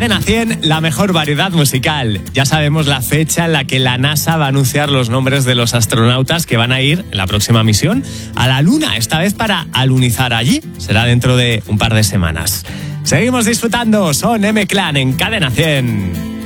Cadena 100, la mejor variedad musical. Ya sabemos la fecha en la que la NASA va a anunciar los nombres de los astronautas que van a ir en la próxima misión a la Luna, esta vez para alunizar allí. Será dentro de un par de semanas. Seguimos disfrutando, son M-Clan en Cadena 100.